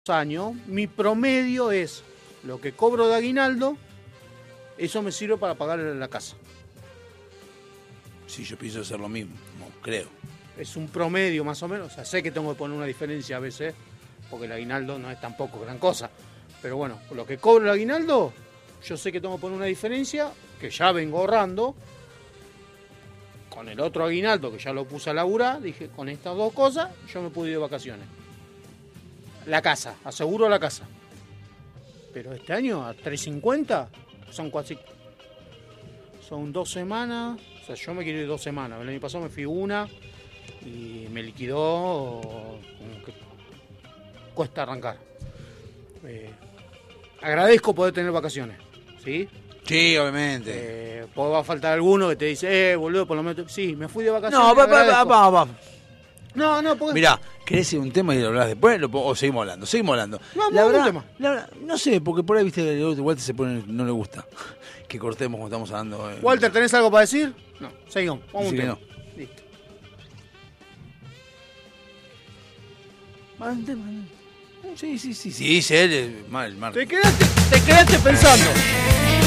años, mi promedio es lo que cobro de aguinaldo, eso me sirve para pagar la casa. Sí, yo pienso hacer lo mismo, no, creo. Es un promedio más o menos, o sea, sé que tengo que poner una diferencia a veces, porque el aguinaldo no es tampoco gran cosa. Pero bueno, lo que cobro el aguinaldo, yo sé que tengo que poner una diferencia, que ya vengo ahorrando. Con el otro aguinaldo, que ya lo puse a laburar, dije, con estas dos cosas, yo me pude ir de vacaciones. La casa, aseguro la casa. Pero este año, a 350, son 2 semanas. O sea, yo me quiero ir 2 semanas. El año pasado me fui una y me liquidó, como que cuesta arrancar. Agradezco poder tener vacaciones, ¿sí? Sí, obviamente. Va a faltar alguno que te dice, boludo, por lo menos. Sí, me fui de vacaciones. No, va. No, porque. Mirá, ¿querés decir un tema y lo hablás después? ¿O seguimos hablando? Seguimos hablando. Vamos la a un verdad, tema. la verdad, no sé, porque por ahí, viste, Walter se pone, no le gusta que cortemos como estamos hablando. Walter, ¿tenés algo para decir? No, seguimos. Vamos a un Dice que tema. no. Listo. Un tema. Sí, dice él, el martes. Te quedaste pensando.